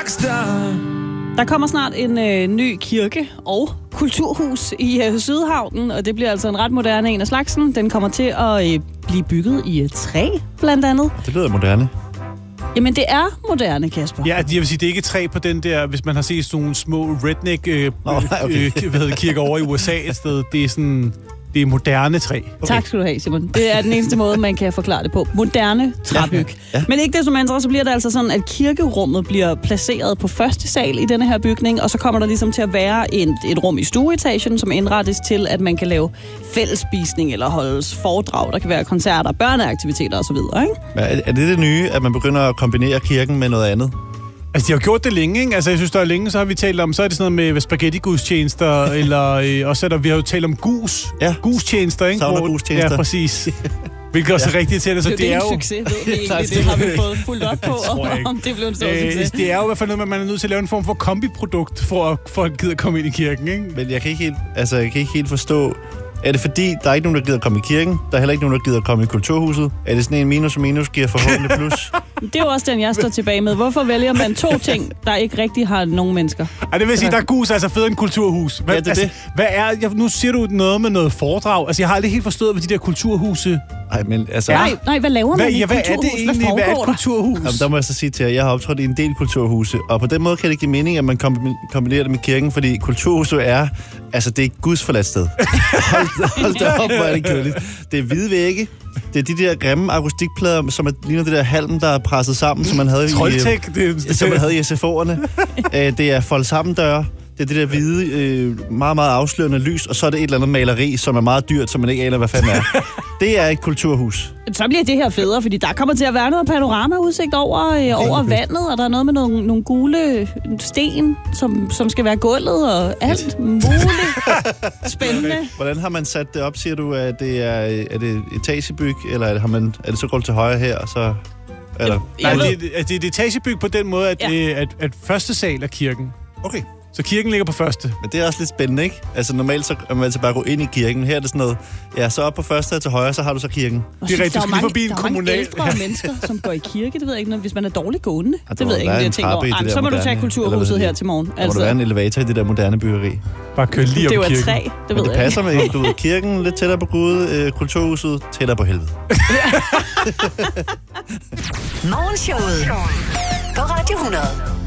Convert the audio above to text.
rockstar. Der kommer snart en ny kirke og kulturhus i Sydhavnen, og det bliver altså en ret moderne en af slagsen. Den kommer til at blive bygget i træ, blandt andet. Det lyder moderne. Jamen, det er moderne, Kasper. Ja, jeg vil sige, det er ikke træ på den der, hvis man har set sådan nogle små redneck kirker over i USA et sted. Det er sådan... Det er moderne træ. Okay. Tak skal du have, Simon. Det er den eneste måde, man kan forklare det på. Moderne træbyg. Ja. Men ikke desto mindre, så bliver det altså sådan, at kirkerummet bliver placeret på første sal i denne her bygning, og så kommer der ligesom til at være et rum i stueetagen, som indrettes til, at man kan lave fællesspisning eller holdes foredrag. Der kan være koncerter, børneaktiviteter osv. Er det nye, at man begynder at kombinere kirken med noget andet? Altså, de har gjort det længe, ikke? Altså, jeg synes, der er længe, så har vi talt om, så er det sådan noget med spaghetti-gudstjenester, eller også vi har jo talt om gustjenester, ikke? Sauna-gustjenester. Ja, præcis. Hvilket også er rigtigt til det, så det er jo... en succes, ved vi egentlig. Det har vi fået fuldt op på, om det blev en stor succes. Det er jo i hvert fald noget, man er nødt til at lave en form for kombiprodukt, for at folk gider komme ind i kirken, ikke? Men jeg kan ikke helt forstå... Er det fordi, der er ikke nogen, der gider komme i kirken? Der er heller ikke nogen, der gider komme i kulturhuset? Er det sådan en minus og minus giver forhåbentlig plus? Det er jo også den, jeg står tilbage med. Hvorfor vælger man to ting, der ikke rigtig har nogen mennesker? Ej, det vil sige, der er gus altså federe end kulturhus. Ja, det er det. Hvad er... Nu siger du noget med noget foredrag. Altså, jeg har aldrig helt forstået, hvad de der kulturhuse... Nej, men altså... Nej, hvad laver man i et kulturhus? Hvad er det egentlig? Hvad er et kulturhus? Jamen, der må jeg så sige til jer, jeg har optrådt i en del kulturhuse, og på den måde kan det give mening, at man kombinerer det med kirken, fordi kulturhuset er... Altså, det er et gudsforladt sted. Hold da op, hvor er det kedeligt. Det er hvide vægge. Det er de der grimme akustikplader, som ligner det der halm, der er presset sammen, som man havde som man havde i SFO'erne. Det er fold sammen døre. Det er det der hvide, meget, meget afslørende lys, og så er det et eller andet maleri, som er meget dyrt, som man ikke aner, hvad fanden er. Det er et kulturhus. Så bliver det her federe, fordi der kommer til at være noget panoramaudsigt over vandet, og der er noget med nogle gule sten, som skal være gulvet, og alt muligt spændende. Hvordan har man sat det op, siger du, at det er det etagebyg, eller er det så gået til højre her, og så... Eller? Nej, det er et etagebyg på den måde, at første sal er kirken. Okay. Så kirken ligger på første. Men det er også lidt spændende, ikke? Altså normalt så kan man altså bare gå ind i kirken. Her er det sådan noget, ja, så op på første og til højre, så har du så kirken. Det er rigtigt, du skal forbi en kommunal... Der er mange ældre mennesker, som går i kirke, det ved jeg ikke, hvis man er dårligt gående. Ja, det ved jeg ikke, jeg tænker over. Så må du tage kulturhuset her til morgen. Der må være en elevator i det der moderne byggeri. Bare køre lige op kirken. Det er jo træ, det ved jeg. Det passer med, du ved, kirken lidt tættere på Gud, kulturhuset tættere på helvede. Morgenshowet på Radio 100.